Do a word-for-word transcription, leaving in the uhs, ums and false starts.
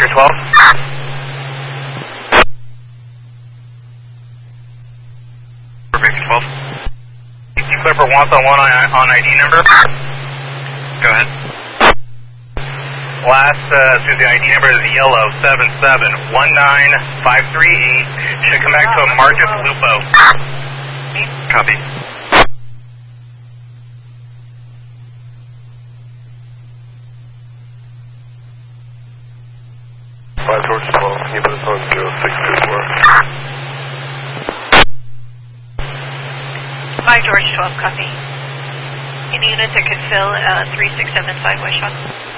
Victor twelve. Victor twelve. Clipper wants on one on, on I D number. Go ahead. Last uh, Susie I D number is yellow seven seven one nine five three eight. Should come back to a Marcus Lupo. Copy. five George twelve, can you put us on zero six two four? five George twelve, copy. Any units that could fill uh, three six seven five West Shot?